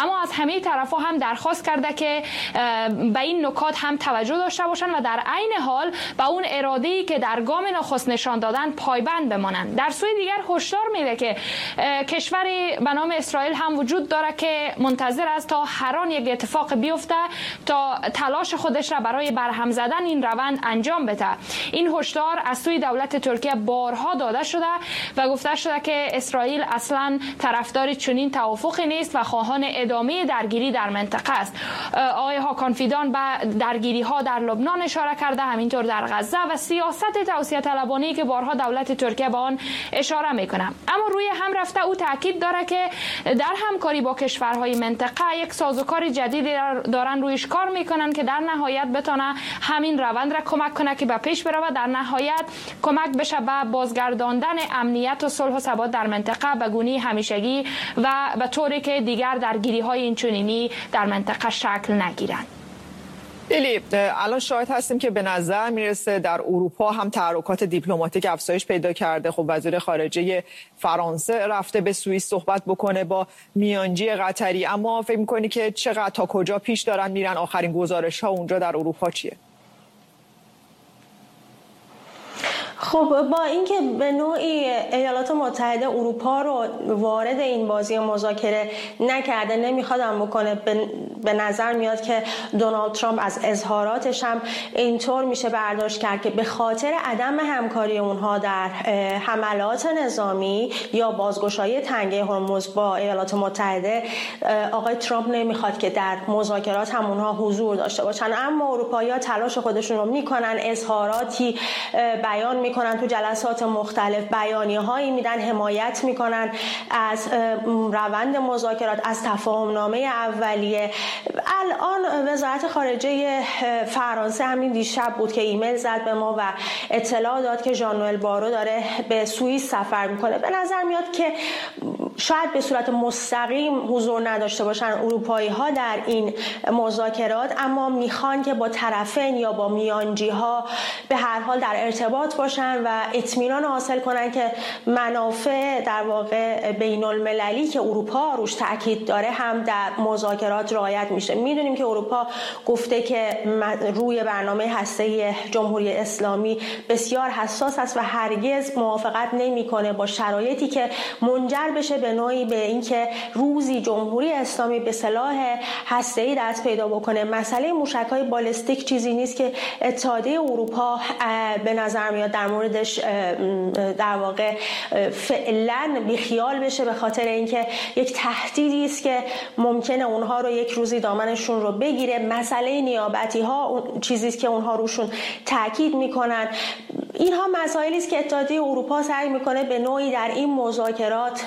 اما از همه طرف‌ها هم درخواست کرده که به این نکات هم توجه داشته باشند و در عین حال به اون اراده‌ای که در گام نخست نشان دادن پایبند بمانند. در سوی دیگر هشدار میده که کشوری به نام اسرائیل هم وجود داره که منتظر است تا هر آن یک اتفاق بیفته تا تلاش خودش را برای برهم زدن این روند انجام بده. این هشدار از سوی دولت ترکیه بارها داده شده و گفته شده که اسرائیل اصلا طرفدار چنین توافقی نیست و خواهان ادامه درگیری در منطقه است. آقای هاکان فیدان به درگیری ها در لبنان اشاره کرده، همینطور در غزه و سیاست توسعه طلبانه‌ای که بارها دولت ترکیه به آن اشاره میکنه. اما روی هم رفته او تاکید داره که در همکاری با کشورهای منطقه یک سازوکار جدیدی دارن رویش کار میکنن که در نهایت بتونه همین روند را کمک کنه که به پیش بره و در نهایت کمک بشه به بازگرداندن امنیت و صلح و ثبات در منطقه به گونه همیشگی و به طوری که دیگر درگیری های اینچنینی در منطقه شکل نگیرند. لیلی، الان شاهد هستیم که به نظر میرسه در اروپا هم تحرکات دیپلماتیک افزایش پیدا کرده. خب وزیر خارجه فرانسه رفته به سوئیس صحبت بکنه با میانجی قطری، اما فکر می‌کنی که چقدر تا کجا پیش دارن میرن؟ آخرین گزارش‌ها اونجا در اروپا چیه؟ خب با اینکه به نوعی ایالات متحده اروپا رو وارد این بازی مذاکره نکرده، نمیخوادم بکنه، به نظر میاد که دونالد ترامپ از اظهاراتش هم اینطور میشه برداشت کرد که به خاطر عدم همکاری اونها در حملات نظامی یا بازگشایی تنگه هرمز با ایالات متحده، آقای ترامپ نمیخواد که در مذاکرات هم اونها حضور داشته باشن. اما اروپایی‌ها تلاش خودشون رو میکنن، اظهاراتی بیان میکنن، تو جلسات مختلف بیانیه‌هایی میدن، حمایت میکنن از روند مذاکرات، از تفاهمنامه اولیه. الان وزارت خارجه فرانسه همین دیشب بود که ایمیل زد به ما و اطلاع داد که ژان نوئل بارو داره به سوئیس سفر میکنه. به نظر میاد که شاید به صورت مستقیم حضور نداشته باشن اروپایی ها در این مذاکرات، اما میخوان که با طرفین یا با میانجی ها به هر حال در ارتباط باشن و اطمینان حاصل کنن که منافع در واقع بین المللی که اروپا روش تاکید داره هم در مذاکرات رعایت میشه. میدونیم که اروپا گفته که روی برنامه هسته‌ای جمهوری اسلامی بسیار حساس است و هرگز موافقت نمیکنه با شرایطی که منجر بشه به نوعی به اینکه روزی جمهوری اسلامی به سلاح هسته‌ای دست پیدا بکنه. مسئله موشک‌های بالستیک چیزی نیست که اتحادیه اروپا به نظر میاد در موردش در واقع فعلا بیخیال بشه، به خاطر اینکه یک تهدیدی است که ممکنه اونها رو یک روزی دامنشون رو بگیره. مسئله نیابتی ها چیزی است که اونها روشون تاکید میکنن. اینها مسائلی است که اتحادیه اروپا سعی میکنه به نوعی در این مذاکرات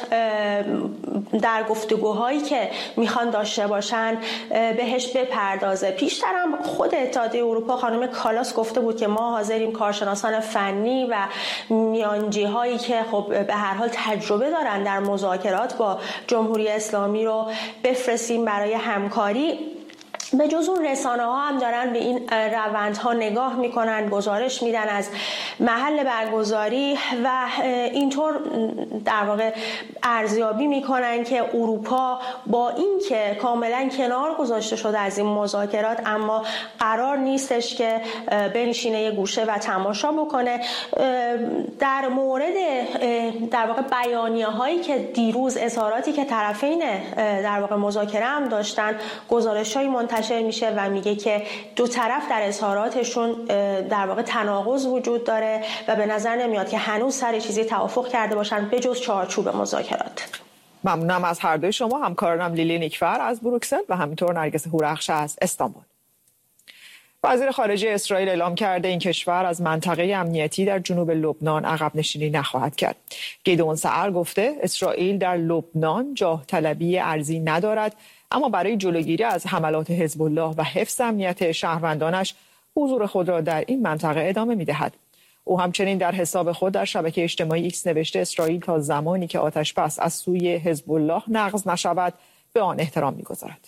در گفتگوهایی که میخوان داشته باشن بهش بپردازه. پیشترم خود اتحادیه اروپا خانم کالاس گفته بود که ما حاضریم کارشناسان فنی و میانجی هایی که خب به هر حال تجربه دارن در مذاکرات با جمهوری اسلامی رو بفرستیم برای همکاری. به جز اون رسانه ها هم دارن به این روندها نگاه میکنن، گزارش میدن از محل برگزاری و اینطور در واقع ارزیابی میکنن که اروپا با اینکه کاملا کنار گذاشته شده از این مذاکرات، اما قرار نیستش که بنشینه یه گوشه و تماشا بکنه. در مورد در واقع بیانیه هایی که دیروز، اظهاراتی که طرفین در واقع مذاکره هم داشتن، گزارش های منتشر میشه و میگه که دو طرف در اظهاراتشون در واقع تناقض وجود داره و به نظر نمیاد که هنوز سر چیزی توافق کرده باشن به جز چارچوب مذاکرات. ممنونم از هر دوی شما، همکارانم لیلی نیکفر از بروکسل و همینطور نرگس هورخش از استانبول. وزیر خارجه اسرائیل اعلام کرده این کشور از منطقه امنیتی در جنوب لبنان عقب نشینی نخواهد کرد. گیدئون سعر گفته اسرائیل در لبنان جاه طلبی ارضی ندارد، اما برای جلوگیری از حملات حزب الله و حفظ امنیت شهروندانش حضور خود را در این منطقه ادامه می‌دهد. او همچنین در حساب خود در شبکه اجتماعی ایکس نوشته اسرائیل تا زمانی که آتش‌بس از سوی حزب الله نقض نشود به آن احترام می‌گذارد.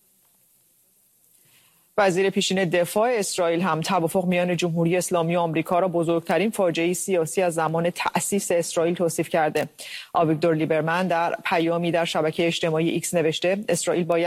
وزیر پیشین دفاع اسرائیل هم توافق میان جمهوری اسلامی و آمریکا را بزرگترین فاجعه سیاسی از زمان تأسیس اسرائیل توصیف کرده. آویگدور لیبرمن در پیامی در شبکه اجتماعی ایکس نوشته اسرائیل باید